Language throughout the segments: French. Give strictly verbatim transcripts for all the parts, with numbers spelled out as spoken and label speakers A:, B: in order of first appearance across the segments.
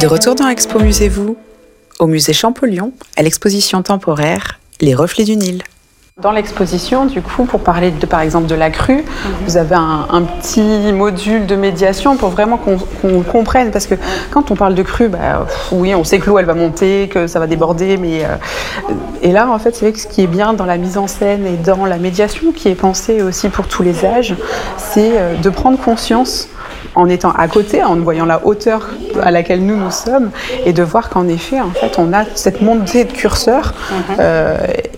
A: De retour dans Expo Musez-vous, au musée Champollion, à l'exposition temporaire Les reflets du Nil.
B: Dans l'exposition, du coup, pour parler de, par exemple de la crue, mmh. vous avez un, un petit module de médiation pour vraiment qu'on, qu'on comprenne, parce que quand on parle de crue, bah, oui, on sait que l'eau elle va monter, que ça va déborder, mais euh, et là, en fait, c'est vrai que ce qui est bien dans la mise en scène et dans la médiation, qui est pensée aussi pour tous les âges, c'est euh, de prendre conscience en étant à côté, en voyant la hauteur à laquelle nous nous sommes, et de voir qu'en effet, en fait, on a cette montée de curseur. Mmh. Euh,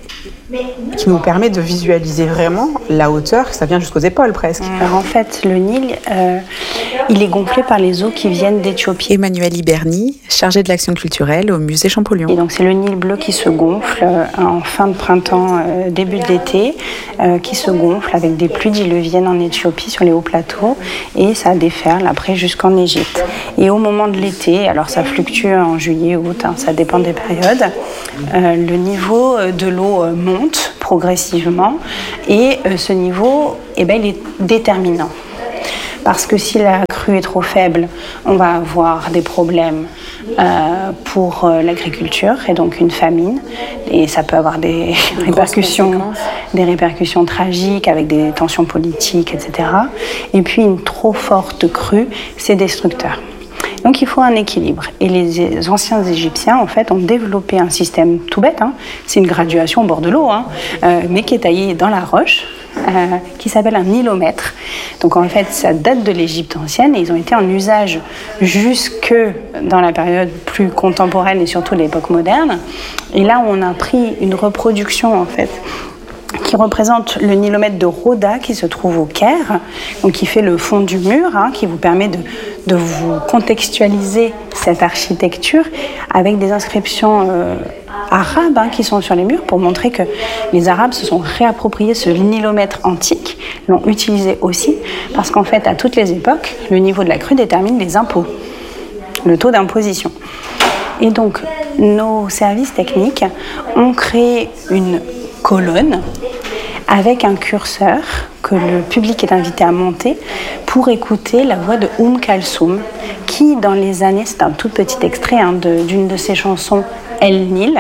B: qui nous permet de visualiser vraiment la hauteur, ça vient jusqu'aux épaules presque.
C: Alors en fait, le Nil, euh, il est gonflé par les eaux qui viennent d'Éthiopie.
A: Emmanuelle Hiberni, chargée de l'action culturelle au musée Champollion.
C: Et donc c'est le Nil bleu qui se gonfle euh, en fin de printemps, euh, début d'été, euh, qui se gonfle avec des pluies diluviennes en Éthiopie sur les hauts plateaux, et ça déferle après jusqu'en Égypte. Et au moment de l'été, alors ça fluctue en juillet, août, hein, ça dépend des périodes, euh, le niveau de l'eau euh, monte progressivement, et euh, ce niveau, eh ben, il est déterminant. Parce que si la crue est trop faible, on va avoir des problèmes euh, pour euh, l'agriculture, et donc une famine, et ça peut avoir des répercussions, des répercussions tragiques avec des tensions politiques, et cetera. Et puis une trop forte crue, c'est destructeur. Donc il faut un équilibre. Et les anciens Égyptiens, en fait, ont développé un système tout bête, hein, c'est une graduation au bord de l'eau, hein, euh, mais qui est taillée dans la roche, euh, qui s'appelle un nilomètre. Donc en fait, ça date de l'Égypte ancienne, et ils ont été en usage jusque dans la période plus contemporaine et surtout l'époque moderne. Et là, on a pris une reproduction, en fait, qui représente le nilomètre de Rhoda qui se trouve au Caire, donc qui fait le fond du mur, hein, qui vous permet de, de vous contextualiser cette architecture avec des inscriptions euh, arabes hein, qui sont sur les murs pour montrer que les Arabes se sont réappropriés ce nilomètre antique, l'ont utilisé aussi, parce qu'en fait, à toutes les époques, le niveau de la crue détermine les impôts, le taux d'imposition. Et donc, nos services techniques ont créé une colonne avec un curseur que le public est invité à monter pour écouter la voix de Oum Kalsoum, qui dans les années, c'est un tout petit extrait hein, de, d'une de ses chansons El Nil,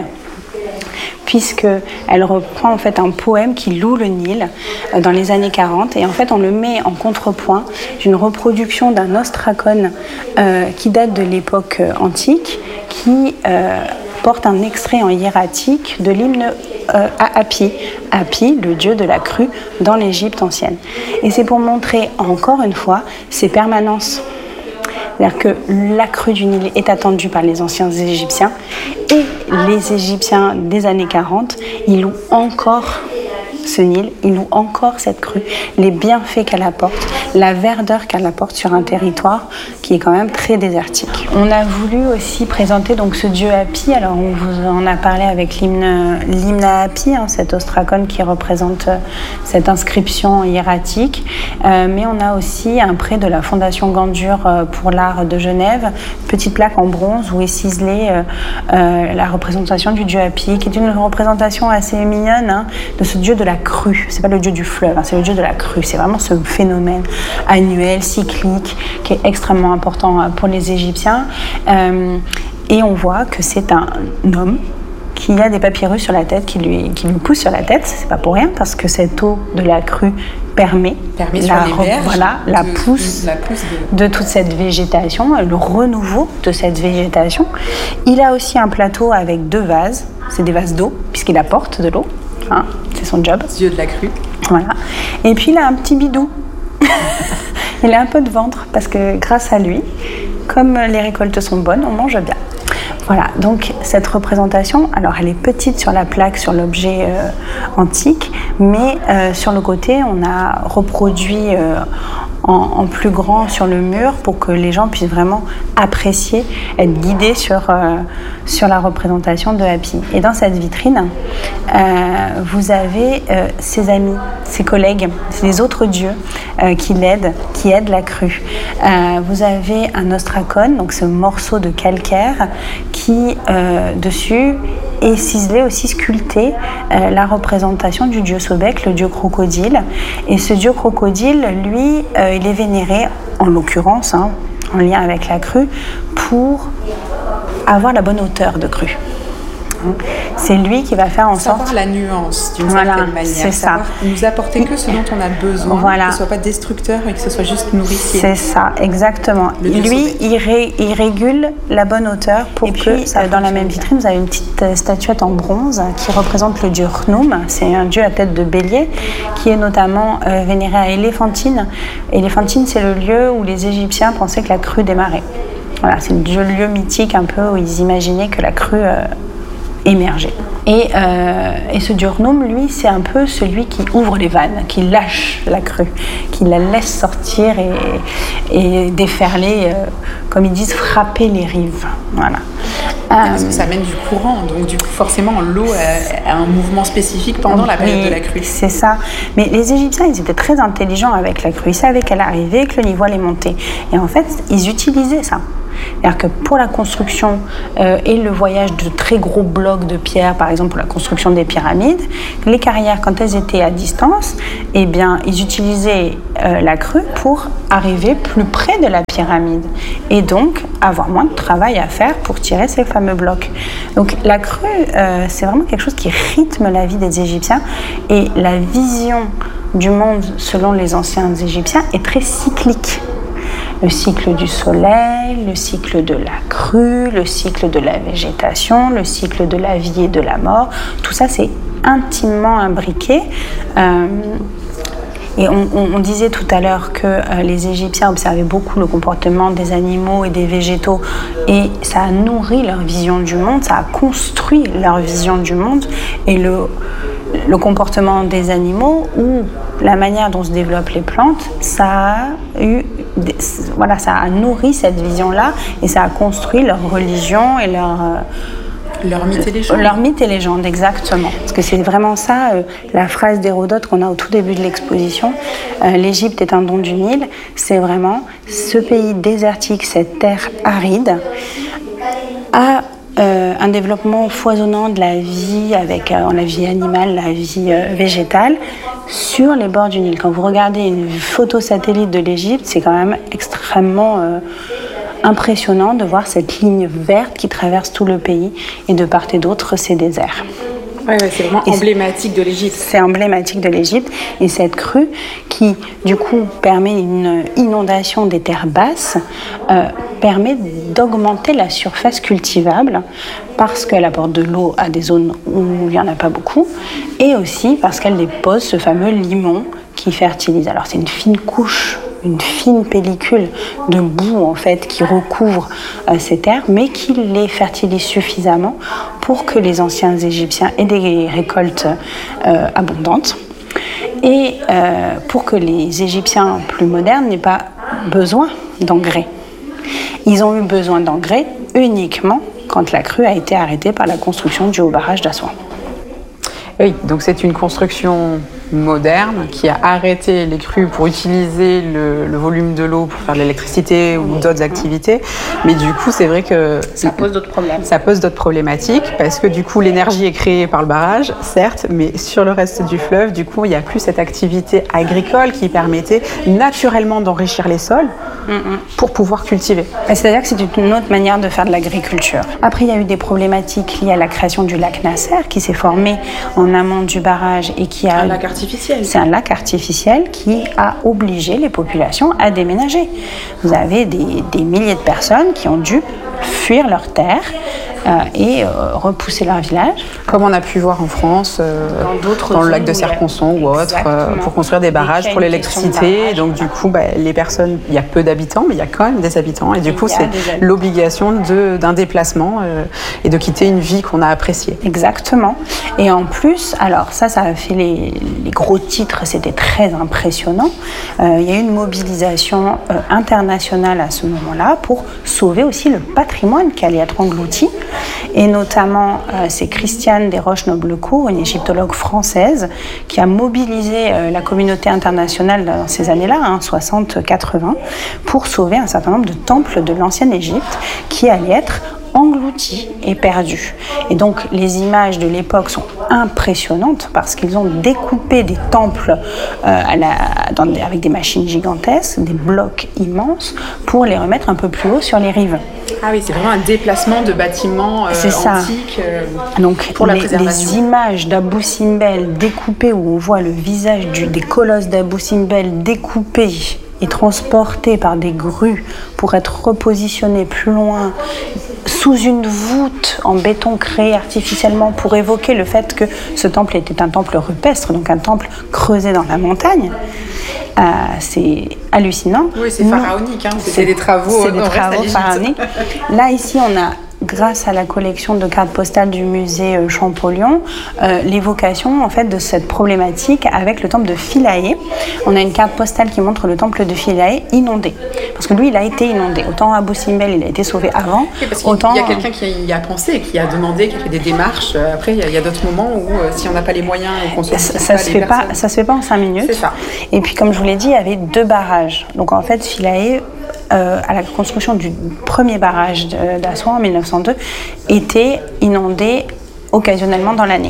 C: puisqu'elle reprend en fait un poème qui loue le Nil euh, dans les années quarante, et en fait on le met en contrepoint d'une reproduction d'un ostracon euh, qui date de l'époque euh, antique, qui euh, porte un extrait en hiératique de l'hymne euh, à Hapi, Hapi, le dieu de la crue dans l'Égypte ancienne. Et c'est pour montrer encore une fois ces permanences. C'est-à-dire que la crue du Nil est attendue par les anciens Égyptiens, et les Égyptiens des années quarante, ils louent encore ce Nil, ils louent encore cette crue, les bienfaits qu'elle apporte, la verdeur qu'elle apporte sur un territoire qui est quand même très désertique. On a voulu aussi présenter donc ce dieu Hapi. Alors on vous en a parlé avec l'hymne, l'hymne à Hapi, hein, cet ostracon qui représente cette inscription hiératique, euh, mais on a aussi un prêt de la Fondation Gandur pour l'art de Genève, une petite plaque en bronze où est ciselée euh, euh, la représentation du dieu Hapi, qui est une représentation assez mignonne hein, de ce dieu de la crue. C'est pas le dieu du fleuve, hein, c'est le dieu de la crue. C'est vraiment ce phénomène annuel, cyclique, qui est extrêmement important pour les Égyptiens. Euh, et on voit que c'est un homme qui a des papyrus sur la tête, qui lui, qui lui poussent sur la tête. C'est pas pour rien, parce que cette eau de la crue permet,
A: permet
C: la,
A: sur les berges
C: voilà, la,
A: de,
C: pousse
A: la pousse de...
C: de toute cette végétation, le renouveau de cette végétation. Il a aussi un plateau avec deux vases. C'est des vases d'eau, puisqu'il apporte de l'eau. Hein, c'est son job.
A: Dieu de la crue.
C: Voilà. Et puis il a un petit bidou. Il a un peu de ventre parce que grâce à lui, comme les récoltes sont bonnes, on mange bien. Voilà, donc cette représentation, alors elle est petite sur la plaque, sur l'objet euh, antique, mais euh, sur le côté, on a reproduit euh, en, en plus grand sur le mur pour que les gens puissent vraiment apprécier, être guidés sur, euh, sur la représentation de Hapi. Et dans cette vitrine, euh, vous avez euh, ses amis, ses collègues, les autres dieux euh, qui l'aident, qui aident la crue. Euh, vous avez un ostracon, donc ce morceau de calcaire qui, euh, dessus, est ciselé, aussi sculpté, euh, la représentation du dieu Sobek, le dieu crocodile. Et ce dieu crocodile, lui, euh, il est vénéré, en l'occurrence, hein, en lien avec la crue, pour avoir la bonne hauteur de crue. C'est lui qui va faire en
B: savoir
C: sorte...
B: la nuance d'une
C: voilà,
B: certaine manière.
C: C'est ça.
B: Nous apporter que ce dont on a besoin,
C: voilà.
B: que ce ne soit pas destructeur et que ce soit juste nourricier.
C: C'est ça, exactement. Lui, il, ré, il régule la bonne hauteur pour et que, puis, ça, dans la même vitrine, vous avez une petite statuette en bronze qui représente le dieu Rhnum. C'est un dieu à tête de bélier qui est notamment euh, vénéré à Éléphantine. Éléphantine, c'est le lieu où les Égyptiens pensaient que la crue démarrait. Voilà, c'est le lieu mythique un peu où ils imaginaient que la crue... Euh, émerger. Et, euh, et ce dieu Rhnum, lui, c'est un peu celui qui ouvre les vannes, qui lâche la crue, qui la laisse sortir et, et déferler, euh, comme ils disent, frapper les rives. Voilà.
B: Parce que ça amène du courant, donc du coup, forcément, l'eau a, a un mouvement spécifique pendant la période de la crue.
C: C'est ça. Mais les Égyptiens, ils étaient très intelligents avec la crue. Ils savaient qu'elle arrivait, que le niveau allait monter. Et en fait, ils utilisaient ça. C'est-à-dire que pour la construction euh, et le voyage de très gros blocs de pierre, par exemple pour la construction des pyramides, les carrières, quand elles étaient à distance, eh bien, ils utilisaient euh, la crue pour arriver plus près de la pyramide et donc avoir moins de travail à faire pour tirer ces fameux blocs. Donc la crue, euh, c'est vraiment quelque chose qui rythme la vie des Égyptiens et la vision du monde selon les anciens Égyptiens est très cyclique. Le cycle du soleil, le cycle de la crue, le cycle de la végétation, le cycle de la vie et de la mort, tout ça c'est intimement imbriqué. Euh, et on, on, on disait tout à l'heure que euh, les Égyptiens observaient beaucoup le comportement des animaux et des végétaux et ça a nourri leur vision du monde, ça a construit leur vision du monde et le, le comportement des animaux ou la manière dont se développent les plantes, ça a eu voilà, ça a nourri cette vision-là et ça a construit leur religion et leur... Euh,
B: leur mythe et légende.
C: Leur mythe et légende, exactement. Parce que c'est vraiment ça, euh, la phrase d'Hérodote qu'on a au tout début de l'exposition, euh, l'Égypte est un don du Nil, c'est vraiment ce pays désertique, cette terre aride, a euh, un développement foisonnant de la vie, avec euh, la vie animale, la vie euh, végétale, sur les bords du Nil. Quand vous regardez une photo satellite de l'Égypte, c'est quand même extrêmement euh, impressionnant de voir cette ligne verte qui traverse tout le pays et de part et d'autre, c'est désert.
B: Ouais, ouais, c'est vraiment et emblématique de l'Égypte.
C: C'est emblématique de l'Égypte et cette crue qui, du coup, permet une inondation des terres basses, euh, permet d'augmenter la surface cultivable parce qu'elle apporte de l'eau à des zones où il n'y en a pas beaucoup et aussi parce qu'elle dépose ce fameux limon qui fertilise. Alors c'est une fine couche, une fine pellicule de boue en fait qui recouvre euh, ces terres mais qui les fertilise suffisamment pour que les anciens Égyptiens aient des récoltes euh, abondantes et euh, pour que les Égyptiens plus modernes n'aient pas besoin d'engrais. Ils ont eu besoin d'engrais uniquement quand la crue a été arrêtée par la construction du haut barrage d'Assouan.
B: Oui, donc c'est une construction moderne qui a arrêté les crues pour utiliser le, le volume de l'eau pour faire de l'électricité ou d'autres activités. Mais du coup, c'est vrai que
C: ça pose d'autres problèmes.
B: Ça pose d'autres problématiques parce que du coup, l'énergie est créée par le barrage, certes, mais sur le reste du fleuve, du coup, il n'y a plus cette activité agricole qui permettait naturellement d'enrichir les sols mm-hmm. pour pouvoir cultiver.
C: C'est-à-dire que c'est une autre manière de faire de l'agriculture. Après, il y a eu des problématiques liées à la création du lac Nasser qui s'est formé en amont du barrage et qui a...
B: Un lac artificiel.
C: C'est un lac artificiel qui a obligé les populations à déménager. Vous avez des, des milliers de personnes qui ont dû fuir leurs terres euh, et euh, repousser leur village.
B: Comme on a pu voir en France, euh, dans, dans le lac de Serponçon ou autre, euh, pour construire des barrages pour l'électricité. Donc du coup, bah, les personnes, il y a peu d'habitants, mais il y a quand même des habitants. Et du coup, c'est l'obligation de, d'un déplacement euh, et de quitter une vie qu'on a appréciée.
C: Exactement. Et en plus, alors ça, ça a fait les, les gros titres, c'était très impressionnant. Euh, il y a eu une mobilisation euh, internationale à ce moment-là pour sauver aussi le patrimoine qui allait être englouti. Et notamment, euh, c'est Christiane Desroches-Noblecourt, une égyptologue française, qui a mobilisé euh, la communauté internationale dans ces années-là, hein, soixante quatre-vingts, pour sauver un certain nombre de temples de l'ancienne Égypte qui allaient être englouti et perdu. Et donc les images de l'époque sont impressionnantes parce qu'ils ont découpé des temples euh, à la, dans des, avec des machines gigantesques, des blocs immenses, pour les remettre un peu plus haut sur les rives.
B: Ah oui, c'est vraiment un déplacement de bâtiments euh, antiques euh,
C: donc,
B: pour la
C: les,
B: préservation.
C: Les images d'Abou Simbel découpées, où on voit le visage du, des colosses d'Abou Simbel découpés et transportés par des grues pour être repositionnés plus loin, sous une voûte en béton créée artificiellement pour évoquer le fait que ce temple était un temple rupestre, donc un temple creusé dans la montagne. Euh, c'est hallucinant.
B: Oui, c'est pharaonique, hein. C'est des travaux,
C: c'est des travaux pharaoniques. Là, ici, on a, grâce à la collection de cartes postales du musée Champollion, euh, l'évocation en fait de cette problématique avec le temple de Philae. On a une carte postale qui montre le temple de Philae inondé, parce que lui, il a été inondé. Autant Abou Simbel, il a été sauvé avant.
B: Oui, parce qu'il
C: autant
B: y a quelqu'un qui y a pensé, qui a demandé, qui a fait des démarches. Après, il y a, y a d'autres moments où, euh, si on n'a pas les moyens et qu'on se
C: ça, ça se fait pas, ça se fait pas en cinq minutes.
B: C'est ça.
C: Et puis, comme je vous l'ai dit, il y avait deux barrages. Donc, en fait, Philae, Euh, à la construction du premier barrage d'Assouan en mille neuf cent deux, était inondé occasionnellement dans l'année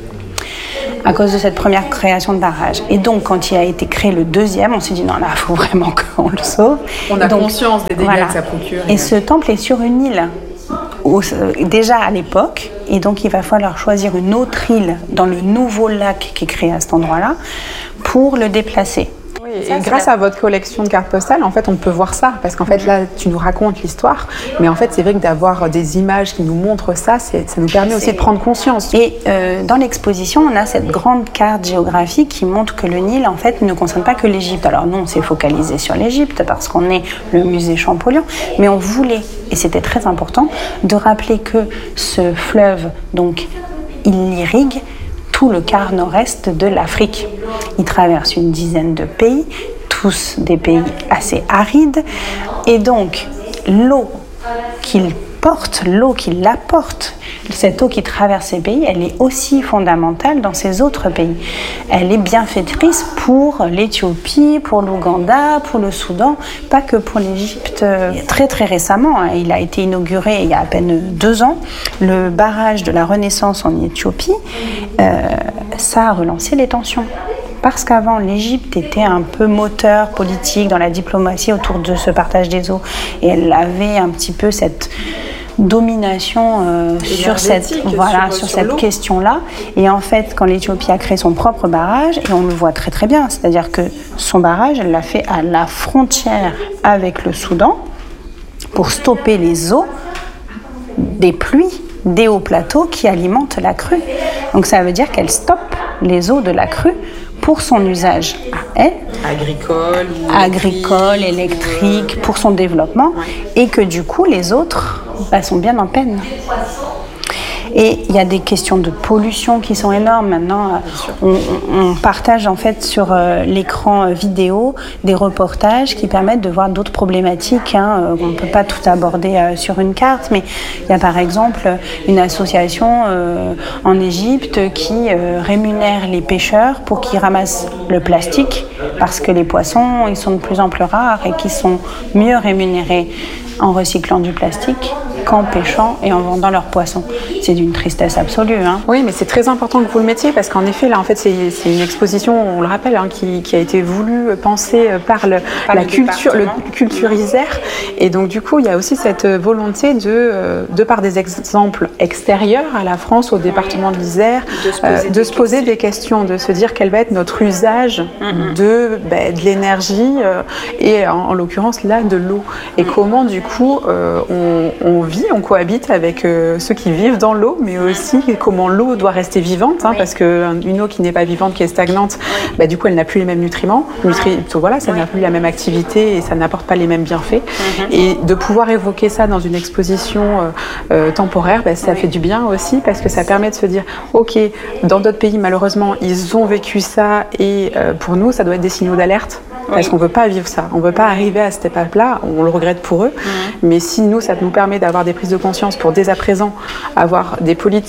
C: à cause de cette première création de barrage. Et donc, quand il a été créé le deuxième, on s'est dit non, là, il faut vraiment qu'on le sauve.
B: On a
C: donc,
B: conscience des dégâts voilà. que ça procure.
C: Et, et ce temple est sur une île, au, déjà à l'époque, et donc il va falloir choisir une autre île dans le nouveau lac qui est créé à cet endroit-là pour le déplacer.
B: Et ça, grâce à votre collection de cartes postales, en fait, on peut voir ça. Parce qu'en fait, là, tu nous racontes l'histoire. Mais en fait, c'est vrai que d'avoir des images qui nous montrent ça, ça nous permet aussi de prendre conscience.
C: Et euh, dans l'exposition, on a cette grande carte géographique qui montre que le Nil, en fait, ne concerne pas que l'Égypte. Alors, nous, on s'est focalisé sur l'Égypte parce qu'on est le musée Champollion. Mais on voulait, et c'était très important, de rappeler que ce fleuve, donc, il irrigue tout le quart nord-est de l'Afrique. Il traverse une dizaine de pays, tous des pays assez arides. Et donc, l'eau qu'il porte, l'eau qu'il apporte, cette eau qui traverse ces pays, elle est aussi fondamentale dans ces autres pays. Elle est bienfaitrice pour l'Éthiopie, pour l'Ouganda, pour le Soudan, pas que pour l'Égypte. Très très récemment, il a été inauguré il y a à peine deux ans, le barrage de la Renaissance en Éthiopie. Euh, ça a relancé les tensions. Parce qu'avant, l'Égypte était un peu moteur politique dans la diplomatie autour de ce partage des eaux. Et elle avait un petit peu cette domination euh, sur cette, voilà, sur, sur, sur cette question-là. Et en fait, quand l'Éthiopie a créé son propre barrage, et on le voit très très bien, c'est-à-dire que son barrage, elle l'a fait à la frontière avec le Soudan pour stopper les eaux des pluies des hauts plateaux qui alimentent la crue. Donc ça veut dire qu'elle stoppe les eaux de la crue pour son usage à elle,
B: agricole,
C: agricole, électrique, pour son développement, et que du coup les autres bah, sont bien en peine. Et il y a des questions de pollution qui sont énormes. Maintenant, on, on partage en fait sur euh, l'écran vidéo des reportages qui permettent de voir d'autres problématiques. Hein. On ne peut pas tout aborder euh, sur une carte, mais il y a par exemple une association euh, en Égypte qui euh, rémunère les pêcheurs pour qu'ils ramassent le plastique, parce que les poissons, ils sont de plus en plus rares et qu'ils sont mieux rémunérés en recyclant du plastique qu'en pêchant et en vendant leurs poissons. C'est d'une tristesse absolue. Hein.
B: Oui, mais c'est très important que vous le mettiez parce qu'en effet, là, en fait, c'est, c'est une exposition, on le rappelle, hein, qui, qui a été voulue, pensée par, le, par la le culture, le culturisère. Et donc, du coup, il y a aussi cette volonté de, de par des exemples extérieurs à la France, au département de l'Isère, de se poser, euh, de des, se poser questions. des questions, de se dire quel va être notre usage mm-hmm. de, ben, de l'énergie euh, et en, en l'occurrence, là, de l'eau. Et mm-hmm. comment, du coup, euh, on, on vit, on cohabite avec euh, ceux qui vivent dans l'eau, mais aussi comment l'eau doit rester vivante, hein, oui. parce qu'une eau qui n'est pas vivante, qui est stagnante, oui. bah, du coup elle n'a plus les mêmes nutriments, Nutri- voilà, ça oui. n'a plus la même activité et ça n'apporte pas les mêmes bienfaits. Mm-hmm. Et de pouvoir évoquer ça dans une exposition euh, euh, temporaire, bah, ça oui. fait du bien aussi parce que ça permet de se dire, ok, dans d'autres pays malheureusement ils ont vécu ça et euh, pour nous ça doit être des signaux d'alerte. Parce oui. qu'on ne veut pas vivre ça, on ne veut pas arriver à cette étape-là, on le regrette pour eux, mmh. mais si nous, ça nous permet d'avoir des prises de conscience pour dès à présent avoir des politiques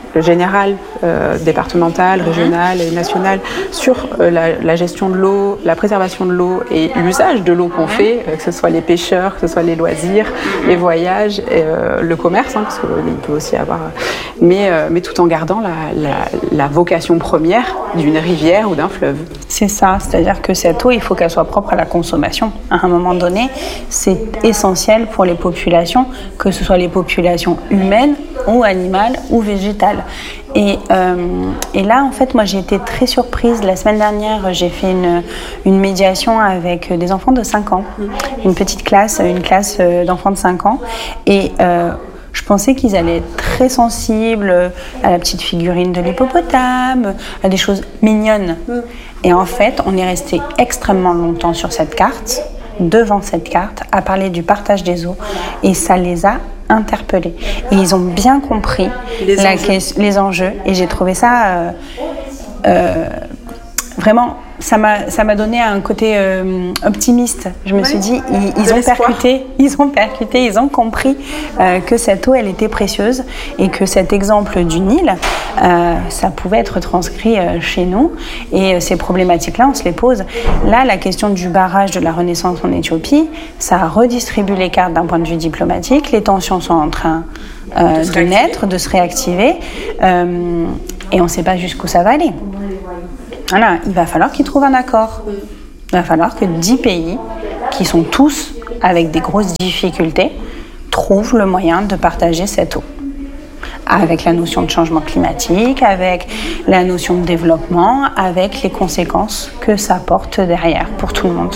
B: générale, euh, départementale, régionale et nationale, sur euh, la, la gestion de l'eau, la préservation de l'eau et l'usage de l'eau qu'on fait, euh, que ce soit les pêcheurs, que ce soit les loisirs, les voyages, et, euh, le commerce, hein, parce qu'il peut aussi avoir... Mais, euh, mais tout en gardant la, la, la vocation première d'une rivière ou d'un fleuve.
C: C'est ça, c'est-à-dire que cette eau, il faut qu'elle soit propre à la consommation. À un moment donné, c'est essentiel pour les populations, que ce soit les populations humaines ou animales ou végétales. Et, euh, et là, en fait, moi, j'ai été très surprise. La semaine dernière, j'ai fait une, une médiation avec des enfants de cinq ans, une petite classe, une classe d'enfants de cinq ans. Et euh, je pensais qu'ils allaient être très sensibles à la petite figurine de l'hippopotame, à des choses mignonnes. Et en fait, on est resté extrêmement longtemps sur cette carte, devant cette carte, à parler du partage des eaux. Et ça les a interpellés. Et ils ont bien compris les, la enjeux. Que, les enjeux. Et j'ai trouvé ça euh, euh, vraiment... Ça m'a, ça m'a donné un côté euh, optimiste. Je me oui. suis dit, ils, ils ont percuté, ils ont percuté, ils ont compris euh, que cette eau, elle était précieuse et que cet exemple du Nil, euh, ça pouvait être transcrit euh, chez nous. Et euh, ces problématiques-là, on se les pose. Là, la question du barrage de la Renaissance en Éthiopie, ça redistribue les cartes d'un point de vue diplomatique. Les tensions sont en train euh, de, de naître, de se réactiver. Euh, et on ne sait pas jusqu'où ça va aller. Voilà, il va falloir qu'ils trouvent un accord. Il va falloir que dix pays, qui sont tous avec des grosses difficultés, trouvent le moyen de partager cette eau. Avec la notion de changement climatique, avec la notion de développement, avec les conséquences que ça porte derrière pour tout le monde.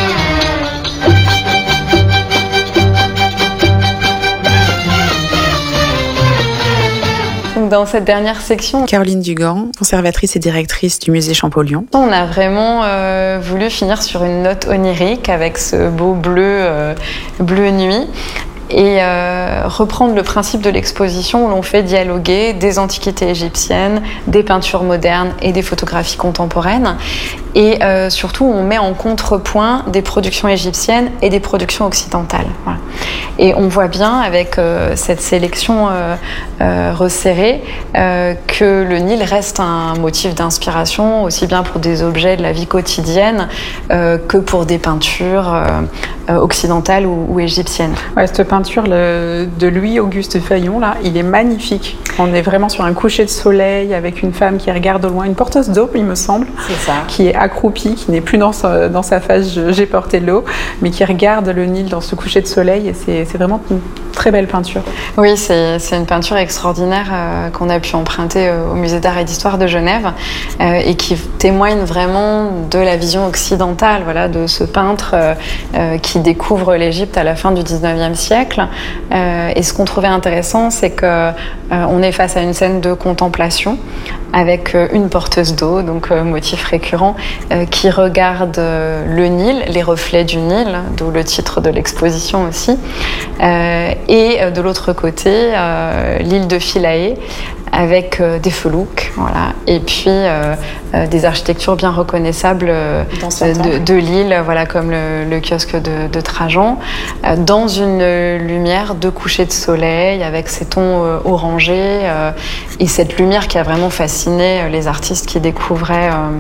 D: Dans cette dernière section,
A: Caroline Dugan, conservatrice et directrice du musée Champollion.
D: On a vraiment euh, voulu finir sur une note onirique avec ce beau bleu, euh, bleu nuit. Et euh, reprendre le principe de l'exposition où l'on fait dialoguer des antiquités égyptiennes, des peintures modernes et des photographies contemporaines. Et euh, surtout, on met en contrepoint des productions égyptiennes et des productions occidentales. Voilà. Et on voit bien avec euh, cette sélection euh, euh, resserrée euh, que le Nil reste un motif d'inspiration, aussi bien pour des objets de la vie quotidienne euh, que pour des peintures euh, occidentales ou, ou égyptiennes.
B: Ouais, cette peinture le, de Louis-Auguste Fayon, là, il est magnifique. On est vraiment sur un coucher de soleil avec une femme qui regarde au loin, une porteuse d'eau, il me semble,
D: c'est ça.
B: Qui est accroupie, qui n'est plus dans sa, dans sa phase « j'ai porté de l'eau », mais qui regarde le Nil dans ce coucher de soleil. Et c'est, c'est vraiment une très belle peinture.
D: Oui, c'est, c'est une peinture extraordinaire euh, qu'on a pu emprunter euh, au Musée d'Art et d'Histoire de Genève euh, et qui témoigne vraiment de la vision occidentale, voilà, de ce peintre euh, euh, qui découvre l'Égypte à la fin du dix-neuvième siècle. Euh, et ce qu'on trouvait intéressant, c'est qu'on euh, est face à une scène de contemplation avec euh, une porteuse d'eau, donc euh, motif récurrent, euh, qui regarde euh, le Nil, les reflets du Nil, d'où le titre de l'exposition aussi. Euh, et euh, de l'autre côté, euh, l'île de Philae, avec euh, des felouks, voilà, et puis euh, euh, des architectures bien reconnaissables euh, de, de l'île, voilà, comme le, le kiosque de, de Trajan, euh, dans une lumière de coucher de soleil, avec ces tons euh, orangés, euh, et cette lumière qui a vraiment fasciné euh, les artistes qui découvraient euh,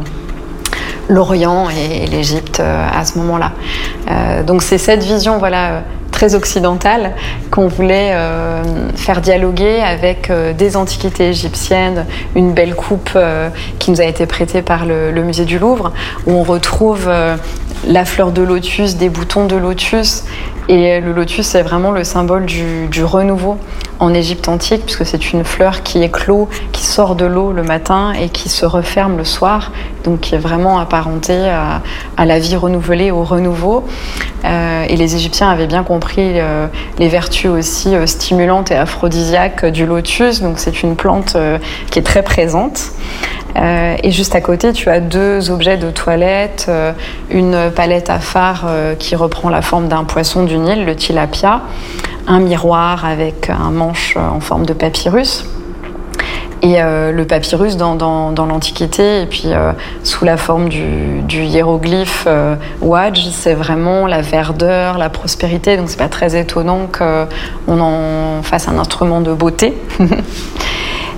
D: l'Orient et, et l'Égypte euh, à ce moment-là. Euh, donc c'est cette vision, voilà, très occidentale qu'on voulait euh, faire dialoguer avec euh, des antiquités égyptiennes, une belle coupe euh, qui nous a été prêtée par le, le musée du Louvre, où on retrouve euh, la fleur de lotus, des boutons de lotus. Et le lotus, c'est vraiment le symbole du, du renouveau en Égypte antique, puisque c'est une fleur qui éclot, qui sort de l'eau le matin et qui se referme le soir, donc qui est vraiment apparentée à, à la vie renouvelée, au renouveau. Euh, et les Égyptiens avaient bien compris euh, les vertus aussi euh, stimulantes et aphrodisiaques du lotus, donc c'est une plante euh, qui est très présente. Euh, et juste à côté, tu as deux objets de toilette, euh, une palette à fard euh, qui reprend la forme d'un poisson du Nil, le tilapia, un miroir avec un manche en forme de papyrus. Et euh, le papyrus dans, dans, dans l'Antiquité, et puis euh, sous la forme du, du hiéroglyphe euh, Wadj, c'est vraiment la verdeur, la prospérité, donc c'est pas très étonnant qu'on en fasse un instrument de beauté.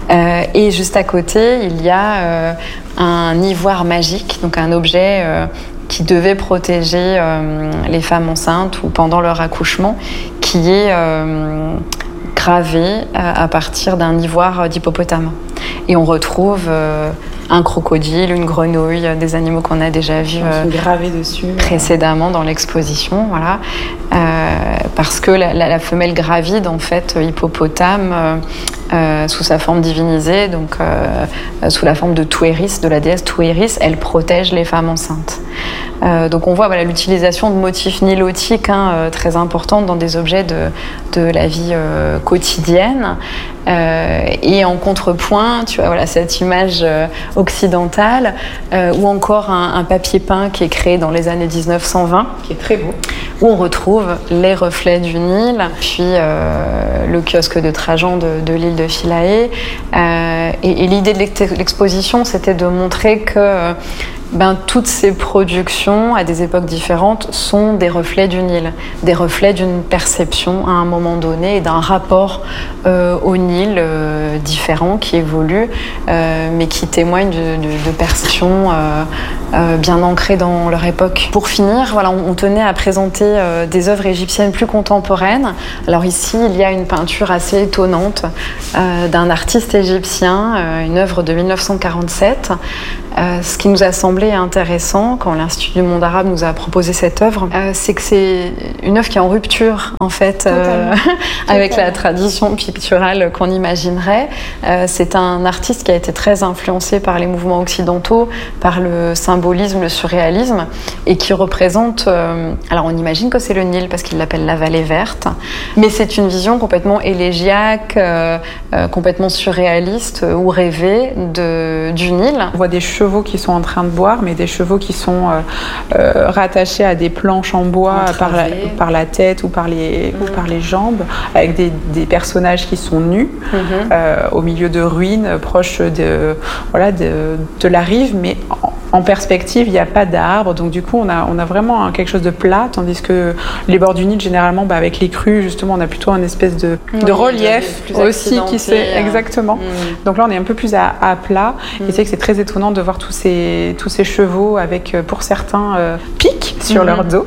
D: Euh, et juste à côté, il y a euh, un ivoire magique, donc un objet euh, qui devait protéger euh, les femmes enceintes ou pendant leur accouchement, qui est euh, gravé euh, à partir d'un ivoire d'hippopotame. Et on retrouve euh, un crocodile, une grenouille, des animaux qu'on a déjà vus euh,
B: gravés dessus
D: précédemment dans l'exposition, voilà. Euh, parce que la, la, la femelle gravide, en fait, hippopotame, euh, euh, sous sa forme divinisée, donc euh, sous la forme de Tuéris, de la déesse Tuéris, elle protège les femmes enceintes. Euh, donc on voit voilà, l'utilisation de motifs nilotiques hein, euh, très importantes dans des objets de, de la vie euh, quotidienne. Euh, et en contrepoint, tu vois, voilà, cette image euh, occidentale, euh, ou encore un, un papier peint qui est créé dans les années dix-neuf cent vingt,
B: qui est très beau,
D: où on retrouve les reflets du Nil, puis euh, le kiosque de Trajan de, de l'île de Philae. Euh, et, et l'idée de l'exposition, c'était de montrer que ben, toutes ces productions, à des époques différentes, sont des reflets du Nil, des reflets d'une perception à un moment donné et d'un rapport euh, au Nil euh, différent qui évolue, euh, mais qui témoigne de, de, de perceptions euh, euh, bien ancrées dans leur époque. Pour finir, voilà, on, on tenait à présenter euh, des œuvres égyptiennes plus contemporaines. Alors ici, il y a une peinture assez étonnante euh, d'un artiste égyptien, euh, une œuvre de mille neuf cent quarante-sept. Euh, ce qui nous a semblé intéressant quand l'Institut du monde arabe nous a proposé cette œuvre, euh, c'est que c'est une œuvre qui est en rupture en fait euh, avec la tradition picturale qu'on imaginerait. Euh, c'est un artiste qui a été très influencé par les mouvements occidentaux, par le symbolisme, le surréalisme, et qui représente, euh, alors on imagine que c'est le Nil parce qu'il l'appelle la vallée verte, mais c'est une vision complètement élégiaque, euh, euh, complètement surréaliste ou rêvée de, du Nil.
B: On voit des chevaux qui sont en train de boire, mais des chevaux qui sont euh, euh, rattachés à des planches en bois par la, par la tête ou par les, mmh. ou par les jambes, avec des, des personnages qui sont nus, mmh. euh, au milieu de ruines, proches de, voilà, de, de la rive, mais en, en perspective, il n'y a pas d'arbres, donc du coup, on a, on a vraiment quelque chose de plat, tandis que les bords du Nil, généralement, bah, avec les crues, justement, on a plutôt un espèce de, oui, de relief aussi qui s'est hein. exactement. Mmh. Donc là, on est un peu plus à, à plat, mmh. et c'est vrai que c'est très étonnant de voir tous ces, tous ces chevaux avec, pour certains, euh, pics sur mmh. leur dos.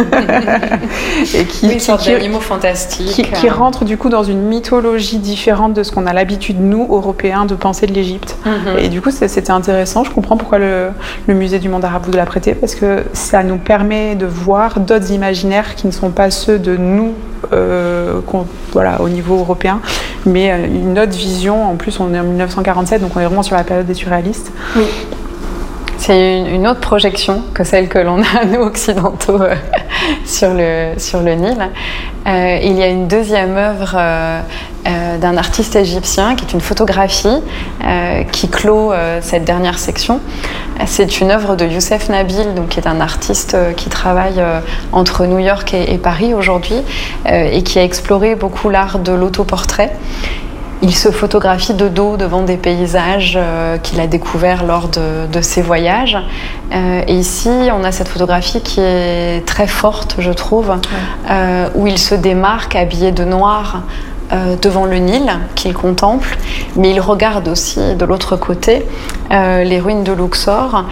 D: Et qui, oui, qui, qui, d'animaux fantastiques.
B: Qui, qui rentrent du coup dans une mythologie différente de ce qu'on a l'habitude, nous, Européens, de penser de l'Égypte. Mmh. Et du coup, c'était intéressant. Je comprends pourquoi le, le musée du monde arabe vous l'a prêté, parce que ça nous permet de voir d'autres imaginaires qui ne sont pas ceux de nous, euh, voilà, au niveau européen, mais une autre vision. En plus, on est en mille neuf cent quarante-sept, donc on est vraiment sur la période des surréalistes.
D: Oui. C'est une, une autre projection que celle que l'on a, nous, occidentaux, euh, sur, le, sur le Nil. Euh, il y a une deuxième œuvre euh, euh, d'un artiste égyptien, qui est une photographie, euh, qui clôt euh, cette dernière section. C'est une œuvre de Youssef Nabil, donc, qui est un artiste euh, qui travaille euh, entre New York et, et Paris aujourd'hui, euh, et qui a exploré beaucoup l'art de l'autoportrait. Il se photographie de dos devant des paysages euh, qu'il a découverts lors de, de ses voyages. Euh, et ici, on a cette photographie qui est très forte, je trouve, ouais. euh, où il se démarque habillé de noir euh, devant le Nil qu'il contemple, mais il regarde aussi de l'autre côté euh, les ruines de Luxor.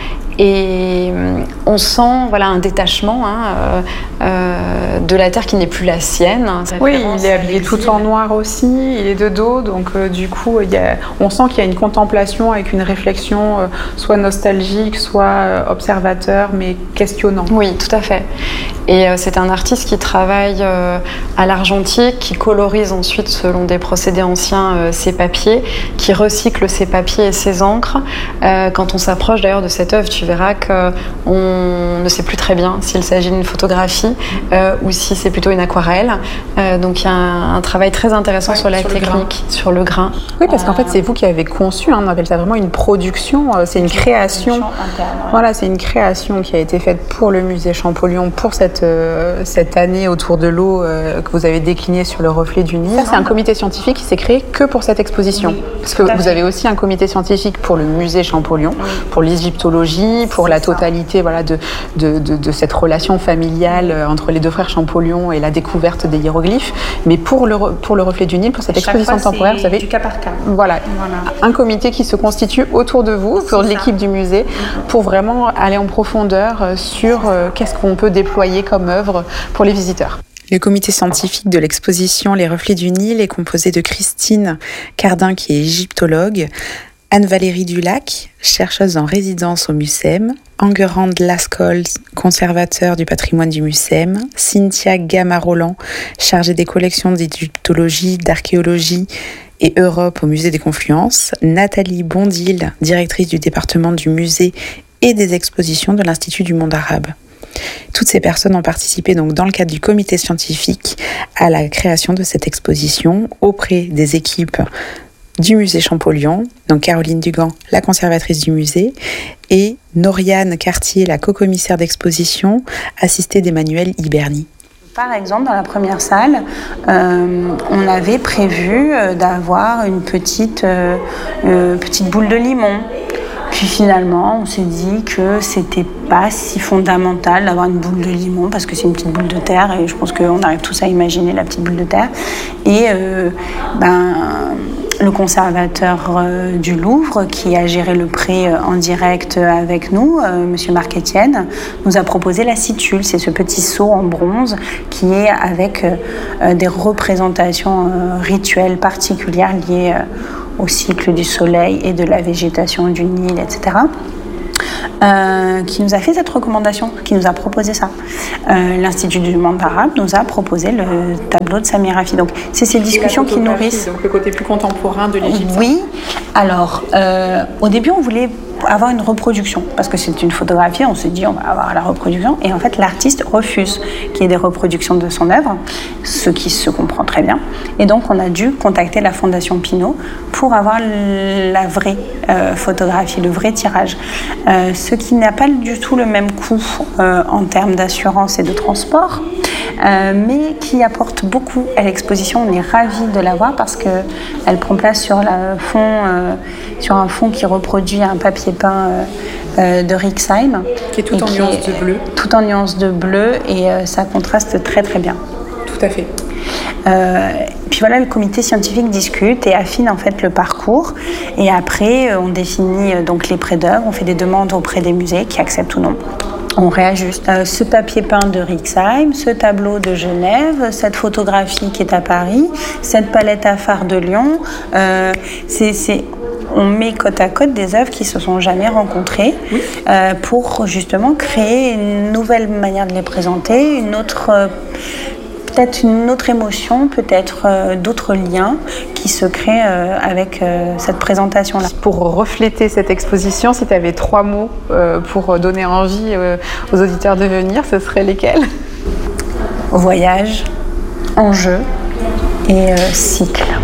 D: Et on sent voilà, un détachement hein, euh, euh, de la terre qui n'est plus la sienne.
B: Oui, il est habillé tout en noir aussi, il est de dos, donc euh, du coup, il y a, on sent qu'il y a une contemplation avec une réflexion euh, soit nostalgique, soit euh, observateur, mais questionnant.
D: Oui, tout à fait. Et euh, c'est un artiste qui travaille euh, à l'argentique, qui colorise ensuite, selon des procédés anciens, euh, ses papiers, qui recycle ses papiers et ses encres. Euh, quand on s'approche d'ailleurs de cette œuvre, tu verras qu'on ne sait plus très bien s'il s'agit d'une photographie euh, ou si c'est plutôt une aquarelle. Euh, donc il y a un, un travail très intéressant ouais, sur la sur technique, le sur le grain.
B: Oui, parce qu'en euh... fait, c'est vous qui avez conçu, hein, on appelle ça vraiment une production, euh, c'est une création. Interne, ouais. Voilà, c'est une création qui a été faite pour le musée Champollion, pour cette, euh, cette année autour de l'eau euh, que vous avez déclinée sur le reflet du Nil. Ça, c'est un comité scientifique qui s'est créé que pour cette exposition. Oui, parce que vous avez aussi un comité scientifique pour le musée Champollion, oui. pour l'égyptologie, Réunis pour la totalité voilà, de, de, de, de cette relation familiale entre les deux frères Champollion et la découverte des hiéroglyphes. Mais pour le, pour le reflet du Nil, pour cette
C: Chaque
B: exposition
C: fois,
B: temporaire, vous savez,
C: du cas par cas.
B: Voilà,
C: Voilà.
B: un comité qui se constitue autour de vous, pour l'équipe du musée, pour vraiment aller en profondeur sur qu'est-ce qu'on peut déployer comme œuvre pour les visiteurs.
A: Le comité scientifique de l'exposition Les Reflets du Nil est composé de Christine Cardin, qui est égyptologue, Anne-Valérie Dulac, chercheuse en résidence au MUCEM, Enguerrand Lascaux, conservateur du patrimoine du MUCEM, Cynthia Gama-Roland, chargée des collections d'égyptologie, d'archéologie et Europe au musée des Confluences, Nathalie Bondil, directrice du département du musée et des expositions de l'Institut du monde arabe. Toutes ces personnes ont participé donc dans le cadre du comité scientifique à la création de cette exposition auprès des équipes du musée Champollion, donc Caroline Dugan, la conservatrice du musée, et Noriane Cartier, la co-commissaire d'exposition, assistée d'Emmanuel Hiberni.
C: Par exemple, dans la première salle, euh, on avait prévu d'avoir une petite, euh, euh, petite boule de limon. Puis finalement, on s'est dit que c'était pas si fondamental d'avoir une boule de limon parce que c'est une petite boule de terre et je pense qu'on arrive tous à imaginer la petite boule de terre. Et euh, ben, le conservateur euh, du Louvre, qui a géré le pré euh, en direct avec nous, euh, Monsieur Marc Etienne, nous a proposé la situle. C'est ce petit seau en bronze qui est avec euh, des représentations euh, rituelles particulières liées euh, au cycle du soleil et de la végétation du Nil, et cetera. Euh, qui nous a fait cette recommandation, qui nous a proposé ça. Euh, L'Institut du monde arabe nous a proposé le tableau de Samir Rafi. Donc, c'est ces discussions qui nourrissent.
B: Donc, le côté plus contemporain de l'Égypte.
C: Oui. Alors, euh, au début, on voulait avoir une reproduction, parce que c'est une photographie, on s'est dit on va avoir la reproduction, et en fait l'artiste refuse qu'il y ait des reproductions de son œuvre, ce qui se comprend très bien, et donc on a dû contacter la Fondation Pinault pour avoir la vraie euh, photographie, le vrai tirage, euh, ce qui n'a pas du tout le même coût euh, en termes d'assurance et de transport, euh, mais qui apporte beaucoup à l'exposition. On est ravis de l'avoir parce qu'elle prend place sur, la fond, euh, sur un fond qui reproduit un papier peint euh, euh, de Rixheim.
B: Qui est tout en nuances de bleu.
C: Tout en nuances de bleu et euh, ça contraste très très bien.
B: Tout à fait.
C: Euh, puis voilà, le comité scientifique discute et affine en fait le parcours. Et après, on définit euh, donc les prêts d'œuvres, on fait des demandes auprès des musées qui acceptent ou non. On réajuste euh, ce papier peint de Rixheim, ce tableau de Genève, cette photographie qui est à Paris, cette palette à phare de Lyon. Euh, c'est, c'est, on met côte à côte des œuvres qui se sont jamais rencontrées oui. euh, pour justement créer une nouvelle manière de les présenter, une autre... Euh, peut-être une autre émotion, peut-être euh, d'autres liens qui se créent euh, avec euh, cette présentation-là.
B: Pour refléter cette exposition, si tu avais trois mots euh, pour donner envie euh, aux auditeurs de venir, ce seraient lesquels ?
C: Voyage, enjeu et euh, cycle.